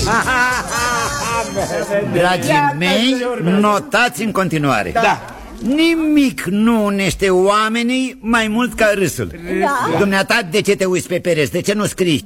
Dragii mei, notați în continuare. Da. Nimic nu unește oamenii mai mult ca râsul. Da. Dumneata, de ce te uiți pe pereți? De ce nu scrii?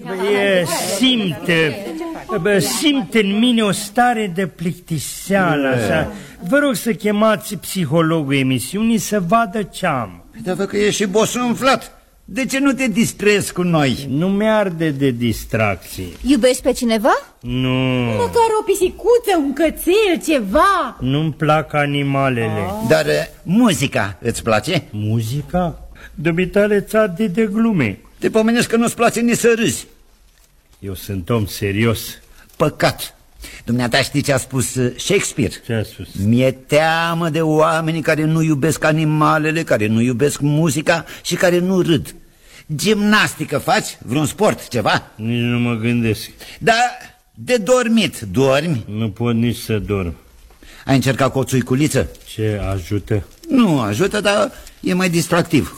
Simt în mine o stare de plictiseală, așa. Vă rog să chemați psihologul emisiunii să vadă ce am. Dar văd că e și bosunflat. De ce nu te distrezi cu noi? Nu mi-arde de distracție. Iubești pe cineva? Nu. Măcar o pisicuță, un cățel, ceva. Nu-mi plac animalele. Dar muzica îți place? Muzica? Dumitale ți-arde de glume. Te pomenesc că nu-ți place nici să râzi. Eu sunt om serios. Păcat. Dumneata știi ce a spus Shakespeare? Ce a spus? Mi-e teamă de oamenii care nu iubesc animalele, care nu iubesc muzica și care nu râd. Gimnastică faci? Vreun sport, ceva? Nici nu mă gândesc. Dar de dormit, dormi? Nu pot nici să dorm. Ai încercat cu o țuiculiță? Ce ajută? Nu ajută, dar e mai distractiv.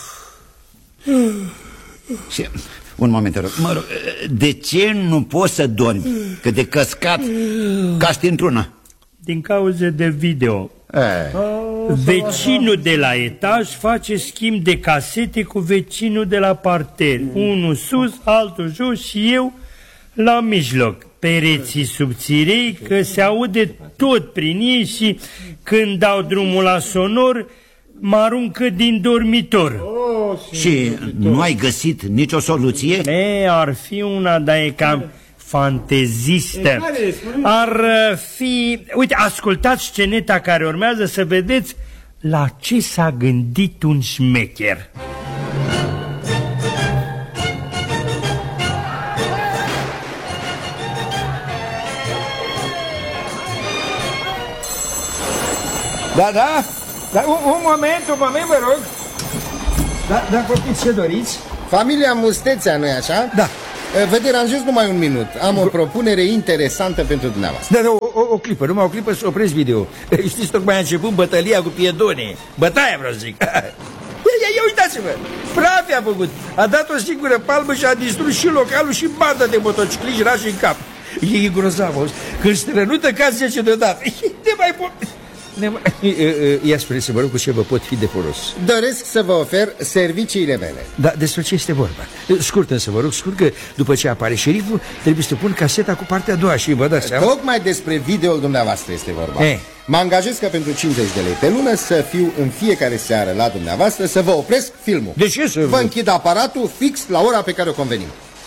Și... un moment, te rog. Mă rog, de ce nu poți să dormi? Că de căscat caști într-una. Din cauze de video. Vecinul de la etaj face schimb de casete cu vecinul de la parter. Unul sus, altul jos și eu la mijloc. Pereții subțirei, că se aude tot prin ei și când dau drumul la sonor mă-aruncă din dormitor. Și nu ai găsit nicio soluție? Ar fi una, dar e cam fantezistă. Ar fi... Uite, ascultați sceneta care urmează să vedeți la ce s-a gândit un șmecher. Da, un moment, vă rog. Da, poftiți, ce doriți? Familia Mustețea, nu-i așa? Da. Vă deranjez numai un minut. Am o propunere interesantă pentru dumneavoastră. Da, o clipă, numai o clipă să opresc video. Știți, tocmai a început bătălia cu piedonii. Bătaia, vreau să zic. Ia uitați-vă, Prafi a făcut. A dat o singură palmă și a distrus și localul și banda de motocicliști rași în cap. E grozav, auzi? Când strănută ca 10 deodată. Ne mai pot... Ia spuneți, vă rog, cu ce vă pot fi de folos. Doresc să vă ofer serviciile mele. Da, despre ce este vorba? Scurt însă, vă rog, scurt, că după ce apare șeriful trebuie să pun caseta cu partea a doua și vă dați seama. Tocmai despre videoul dumneavoastră este vorba. Mă angajez ca pentru 50 de lei pe lună să fiu în fiecare seară la dumneavoastră să vă opresc filmul. De ce să... Vă închid aparatul fix la ora pe care o convenim.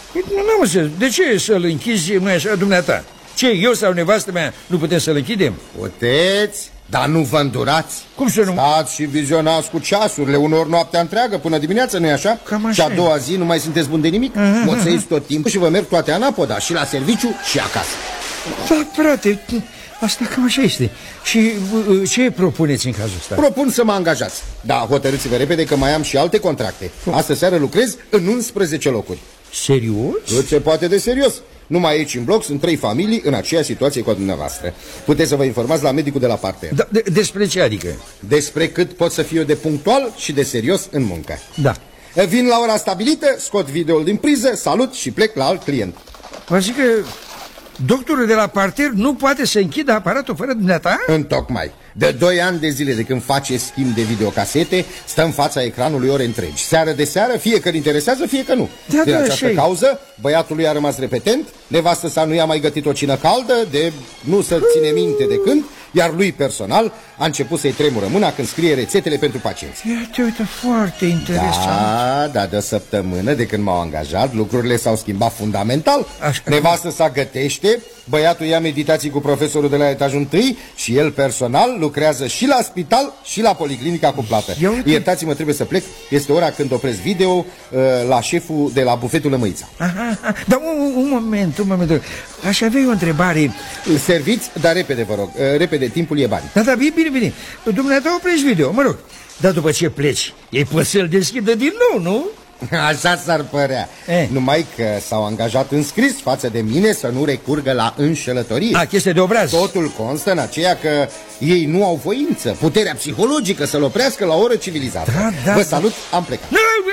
De ce să-l închizi, nu așa, dumneata? Ce, eu sau nevastă mea nu putem să-l închidem? Puteți, dar nu vă îndurați. Cum să nu? Stați și vizionați cu ceasurile, uneori noaptea întreagă până dimineața, nu-i așa? Cam așa. Și a doua zi nu mai sunteți buni de nimic? Moțăiți tot timpul și vă merg toate anapoda, și la serviciu și acasă. Da, frate, asta cam așa este. Și ce propuneți în cazul ăsta? Propun să mă angajați. Da, hotărâți-vă repede că mai am și alte contracte. Astă seară lucrez în 11 locuri. Serios? Cât se poate de serios. Numai aici în bloc sunt 3 familii în aceeași situație cu a dumneavoastră. Puteți să vă informați la medicul de la parter. Da, despre ce adică? Despre cât pot să fiu eu de punctual și de serios în muncă. Da. Vin la ora stabilită, scot videoul din priză, salut și plec la alt client. Vă zic că doctorul de la parter nu poate să închidă aparatul fără dumneata? Întocmai. De 2 ani de zile de când face schimb de videocasete, stă în fața ecranului ore întregi. Seară de seară, fie că îl interesează, fie că nu. Din această cauză, băiatul lui a rămas repetent, nevastă sa nu i-a mai gătit o cină caldă, de nu să ține minte de când, iar lui personal a început să-i tremură mâna când scrie rețetele pentru pacienți. Uite, foarte interesant. Da, de o săptămână de când m-au angajat, lucrurile s-au schimbat fundamental. Nevastă sa gătește, băiatul ia meditații cu profesorul de la etajul 1 și el personal lucrează și la spital și la policlinica cu plată. Iertați-mă, trebuie să plec, este ora când opresc video la șeful de la bufetul Lămâița. Dar un moment. Aș avea o întrebare. Serviți, dar repede, vă rog, repede, timpul e bani. Da, bine. Dumneata oprești video, mă rog. Dar după ce pleci, ei pot să-l deschidă din nou, nu? Așa s-ar părea. Numai că s-au angajat în scris față de mine să nu recurgă la înșelătorie. Chestie de obraz. Totul constă în aceea că ei nu au voință, puterea psihologică să-l oprească la o oră civilizată. Vă salut, am plecat.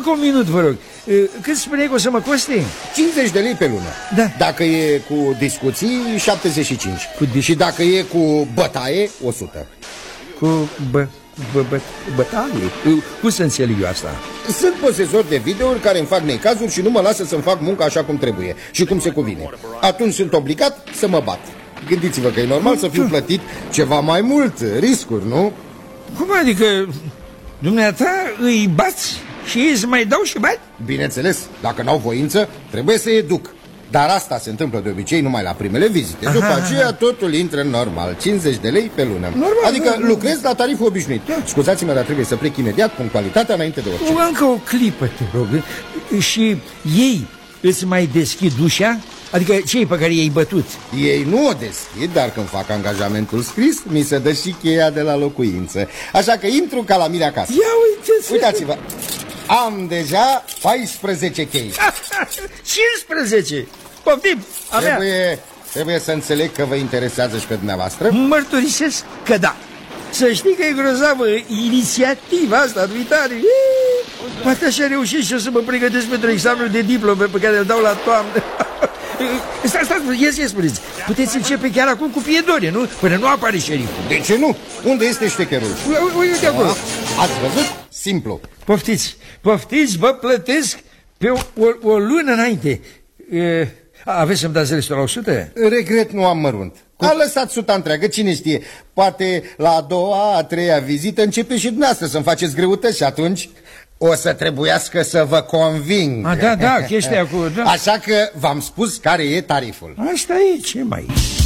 încă un minut, vă rog. Cât spuneai că o să mă coste? 50 de lei pe lună. Da. Dacă e cu discuții, 75. Și dacă e cu bătaie, 100. Cu bătaie? Cum să înțeleg eu asta? Sunt posesori de videouri care îmi fac necazuri și nu mă lasă să-mi fac munca așa cum trebuie și cum se cuvine. Atunci sunt obligat să mă bat. Gândiți-vă că e normal să fiu plătit ceva mai mult, riscuri, nu? Cum adică dumneata îi bați și ei îți mai dau și bani? Bineînțeles, dacă n-au voință, trebuie să educ. Dar asta se întâmplă de obicei numai la primele vizite. După aceea totul intră normal, 50 de lei pe lună. Normal, adică lucrez la tariful obișnuit. Scuzați-mă, dar trebuie să plec imediat, punctualitatea înainte de orice. Încă o clipă, te rog. Și ei îți mai deschid ușa? Adică cei pe care i-ai bătut? Ei nu o deschid, dar când fac angajamentul scris, mi se dă și cheia de la locuință. Așa că intru ca la mine acasă. Ia uite-ți! Uitați-vă, am deja 14 chei. 15! Poftim, a mea! Trebuie să înțeleg că vă interesează și pe dumneavoastră. Mărturisesc că da. Să știi că e grozavă inițiativa asta duitare. Poate așa reușesc și eu să mă pregătesc pentru examenul de diplome pe care îl dau la toamnă. Stați, spuneți. Puteți începe chiar acum cu Piedone, nu? Până nu apare șeriful. De ce nu? Unde este ștecherul? Uite acolo. Ați văzut? Simplu. Poftiți, vă plătesc pe o lună înainte. Aveți să-mi dați restul la 100? Regret, nu am mărunt. A lăsat suta întreagă, cine știe. Poate la a doua, a treia vizită începe și dumneavoastră să-mi faceți greutăți și atunci o să trebuiască să vă conving. Da, chestia cu... Da. Așa că v-am spus care e tariful. Asta e, ce mai...